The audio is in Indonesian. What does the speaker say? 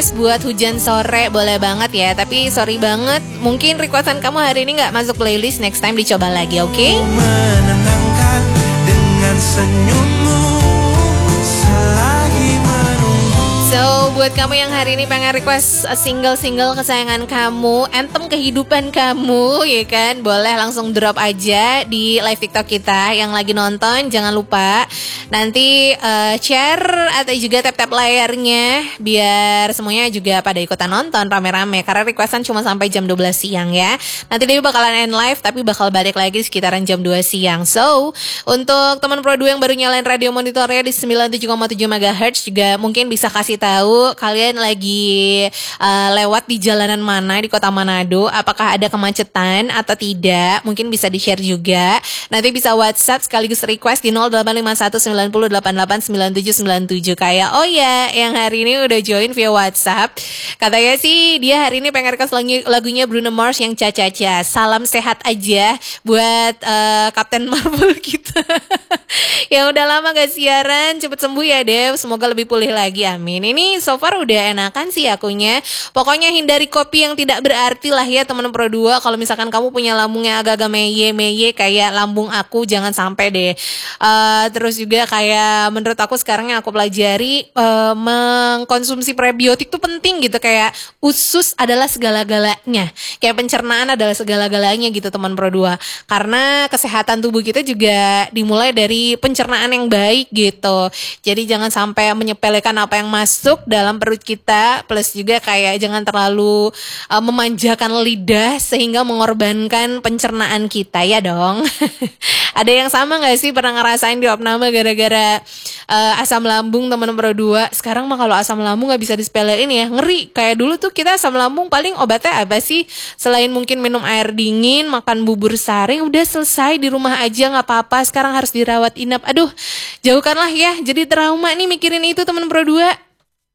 request buat hujan sore boleh banget ya. Tapi sorry banget, mungkin requestan kamu hari ini gak masuk playlist. Next time dicoba lagi, oke? Menenangkan dengan senyummu selagi menunggu. So, buat kamu yang hari ini pengen request single-single kesayangan kamu, anthem kehidupan kamu, ya kan? Boleh langsung drop aja di live TikTok kita. Yang lagi nonton, jangan lupa nanti share atau juga tap-tap layarnya biar semuanya juga pada ikutan nonton rame-rame. Karena requestan cuma sampai jam 12 siang ya. Nanti dia bakalan end live tapi bakal balik lagi sekitaran jam 2 siang. So, untuk teman Pro 2 yang baru nyalain radio monitornya di 97,7 MHz juga mungkin bisa kasih tahu kalian lagi lewat di jalanan mana di kota Manado, apakah ada kemacetan atau tidak, mungkin bisa di-share juga. Nanti bisa WhatsApp sekaligus request di 085198899797 kayak oh ya yang hari ini udah join via WhatsApp. Katanya sih dia hari ini pengen request lagunya Bruno Mars yang Cha-Cha-Cha. Salam sehat aja buat Kapten Marvel kita. Yang udah lama gak siaran, cepet sembuh ya Dev, semoga lebih pulih lagi, amin. Ini so far udah enakan sih akunya. Pokoknya hindari kopi yang tidak berarti lah ya teman Pro 2. Kalau misalkan kamu punya lambung yang agak-agak meye kayak lambung aku, jangan sampai deh. Terus juga kayak menurut aku sekarang yang aku pelajari, mengkonsumsi prebiotik tuh penting gitu. Kayak usus adalah segala-galanya, kayak pencernaan adalah segala-galanya gitu teman Pro 2. Karena kesehatan tubuh kita juga dimulai dari pencernaan yang baik gitu. Jadi jangan sampai menyepelekan apa yang masuk dalam perut kita. Plus juga kayak jangan terlalu memanjakan lidah sehingga mengorbankan pencernaan kita ya dong. Ada yang sama gak sih pernah ngerasain di opname gara-gara asam lambung teman Pro 2? Sekarang mah kalau asam lambung gak bisa disepelein ya, ngeri. Kayak dulu tuh kita asam lambung paling obatnya apa sih? Selain mungkin minum air dingin, makan bubur saring, udah selesai di rumah aja gak apa-apa. Sekarang harus dirawat inap. Aduh, jauhkanlah ya, jadi trauma nih mikirin itu teman Pro 2.